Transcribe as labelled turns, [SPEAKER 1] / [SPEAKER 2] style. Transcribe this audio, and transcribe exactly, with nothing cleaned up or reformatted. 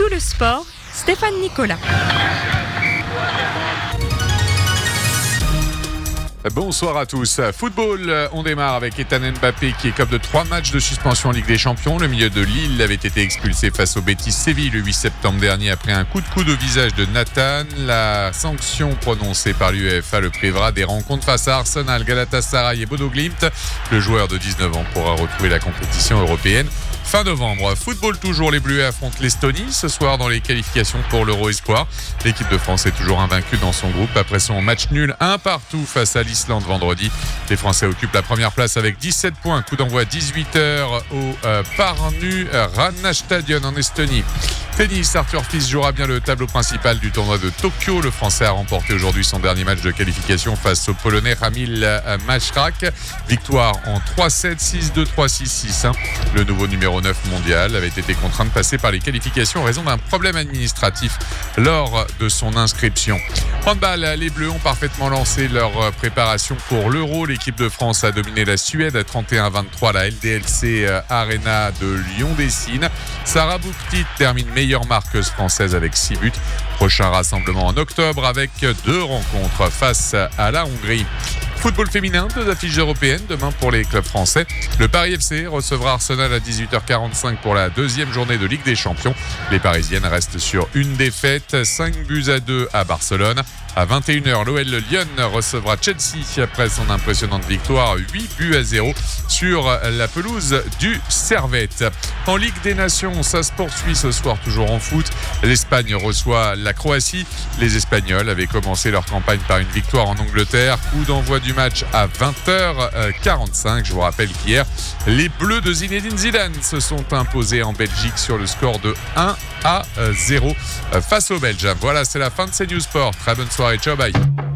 [SPEAKER 1] tout le sport, Stéphane Nicolas.
[SPEAKER 2] Bonsoir à tous. Football, on démarre avec Ethan Mbappé qui écope de trois matchs de suspension en Ligue des Champions. Le milieu de Lille avait été expulsé face au Betis Séville le huit septembre dernier après un coup de coude au visage de Nathan. La sanction prononcée par l'UEFA le privera des rencontres face à Arsenal, Galatasaray et Bodo Glimt. Le joueur de dix-neuf ans pourra retrouver la compétition européenne fin novembre. Football toujours, les Bleus affrontent l'Estonie ce soir dans les qualifications pour l'Euro Espoir. L'équipe de France est toujours invaincue dans son groupe après son match nul un partout face à l'Islande vendredi. Les Français occupent la première place avec dix-sept points. Coup d'envoi dix-huit heures au euh, Pärnu Rannastadion en Estonie. Tennis, Arthur Fils jouera bien le tableau principal du tournoi de Tokyo. Le Français a remporté aujourd'hui son dernier match de qualification face au Polonais Ramil Machrak. Victoire en trois sept, six deux, trois six, six un. Le nouveau numéro neuf mondial avait été contraint de passer par les qualifications en raison d'un problème administratif lors de son inscription. Handball, les Bleus ont parfaitement lancé leur préparation pour l'Euro. L'équipe de France a dominé la Suède à trente et un à vingt-trois à la L D L C Arena de Lyon-Dessines. Sarah Bouktit termine meilleure marqueuse française avec six buts. Prochain rassemblement en octobre avec deux rencontres face à la Hongrie. Football féminin, deux affiches européennes demain pour les clubs français. Le Paris F C recevra Arsenal à dix-huit heures quarante-cinq pour la deuxième journée de Ligue des Champions. Les Parisiennes restent sur une défaite, cinq buts à deux à Barcelone. À vingt et une heures, l'O L Lyon recevra Chelsea après son impressionnante victoire, huit buts à zéro sur la pelouse du Servette. En Ligue des Nations, ça se poursuit ce soir toujours en foot. L'Espagne reçoit la Croatie. Les Espagnols avaient commencé leur campagne par une victoire en Angleterre. Coup d'envoi du match à vingt heures quarante-cinq. Je vous rappelle qu'hier, les Bleus de Zinedine Zidane se sont imposés en Belgique sur le score de un à zéro face aux Belges. Voilà, c'est la fin de ces News Sport. Très bonne soirée. Ciao, bye.